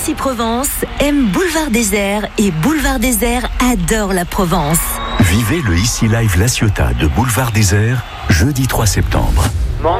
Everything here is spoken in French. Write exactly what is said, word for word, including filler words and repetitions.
Ici Provence aime Boulevard Désert et Boulevard Désert adore la Provence. Vivez le Ici Live La Ciotat de Boulevard Désert, jeudi trois septembre.